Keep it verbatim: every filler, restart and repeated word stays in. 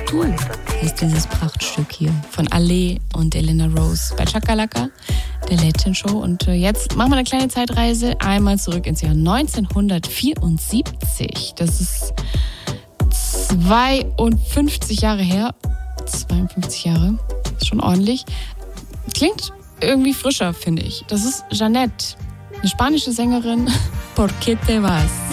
Du ist dieses Prachtstück hier von Ale und Elena Rose bei Chakalaka, der Late Show. Und jetzt machen wir eine kleine Zeitreise einmal zurück ins Jahr neunzehnhundertvierundsiebzig. Das ist zweiundfünfzig Jahre her. zweiundfünfzig Jahre, ist schon ordentlich. Klingt irgendwie frischer, finde ich. Das ist Jeanette, eine spanische Sängerin. ¿Por qué te vas?